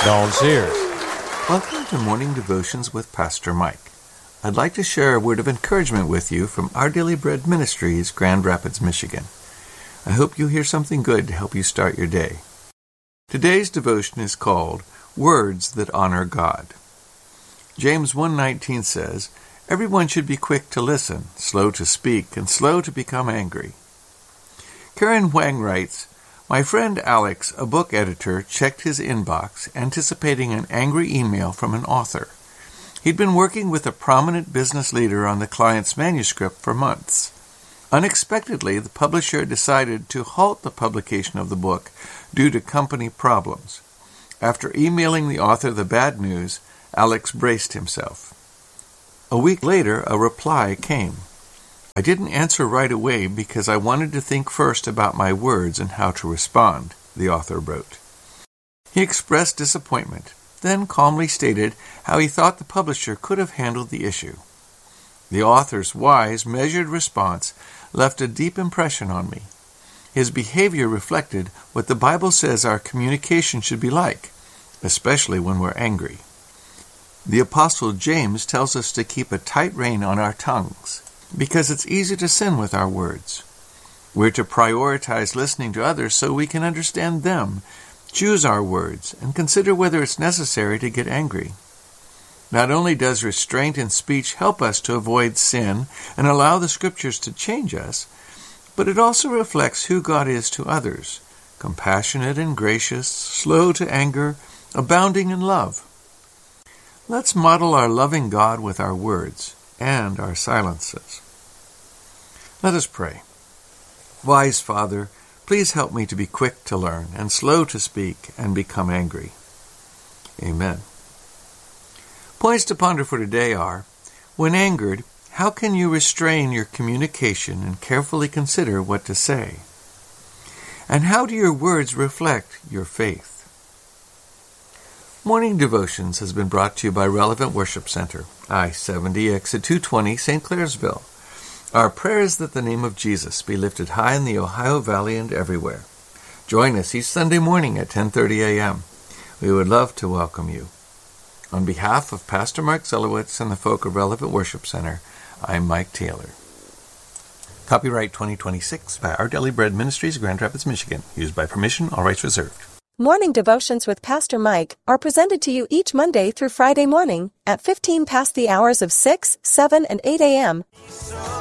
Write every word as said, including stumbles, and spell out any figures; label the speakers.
Speaker 1: Don Sears.
Speaker 2: Welcome to Morning Devotions with Pastor Mike. I'd like to share a word of encouragement with you from Our Daily Bread Ministries, Grand Rapids, Michigan. I hope you hear something good to help you start your day. Today's devotion is called Words That Honor God. James one nineteen says, "Everyone should be quick to listen, slow to speak, and slow to become angry." Karen Huang writes, "My friend Alex, a book editor, checked his inbox, anticipating an angry email from an author. He'd been working with a prominent business leader on the client's manuscript for months. Unexpectedly, the publisher decided to halt the publication of the book due to company problems. After emailing the author the bad news, Alex braced himself. A week later, a reply came. I didn't answer right away because I wanted to think first about my words and how to respond," the author wrote. He expressed disappointment, then calmly stated how he thought the publisher could have handled the issue. The author's wise, measured response left a deep impression on me. His behavior reflected what the Bible says our communication should be like, especially when we're angry. The Apostle James tells us to keep a tight rein on our tongues, because it's easy to sin with our words. We're to prioritize listening to others so we can understand them, choose our words, and consider whether it's necessary to get angry. Not only does restraint in speech help us to avoid sin and allow the Scriptures to change us, but it also reflects who God is to others, compassionate and gracious, slow to anger, abounding in love. Let's model our loving God with our words and our silences. Let us pray. Wise Father, please help me to be quick to learn and slow to speak and become angry. Amen. Points to ponder for today are, when angered, how can you restrain your communication and carefully consider what to say? And how do your words reflect your faith? Morning Devotions has been brought to you by Relevant Worship Center, I seventy, exit two twenty, Saint Clairsville. Our prayer is that the name of Jesus be lifted high in the Ohio Valley and everywhere. Join us each Sunday morning at ten thirty a.m. We would love to welcome you. On behalf of Pastor Mark Zelowitz and the folk of Relevant Worship Center, I'm Mike Taylor. Copyright twenty twenty-six by Our Daily Bread Ministries, Grand Rapids, Michigan. Used by permission, all rights reserved.
Speaker 3: Morning Devotions with Pastor Mike are presented to you each Monday through Friday morning at fifteen past the hours of six, seven, and eight a.m.